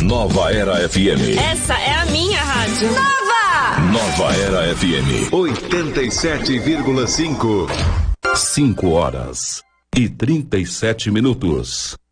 Nova Era FM. Essa é a minha rádio. Nova Era FM 87,5. 5 horas e 37 minutos.